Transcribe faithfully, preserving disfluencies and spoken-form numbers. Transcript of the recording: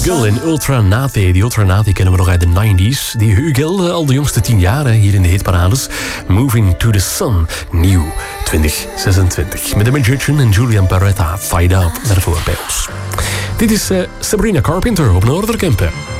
Hugel en Ultra Nate. Die Ultra Nate kennen we nog uit de nineties. Die Hugel al de jongste tien jaar hier in de hitparades. Moving to the Sun, nieuw twintig zesentwintig. Met de Magician en Julian Barretta, Fight Up, daarvoor bij ons. Dit is uh, Sabrina Carpenter op Noorderkempen.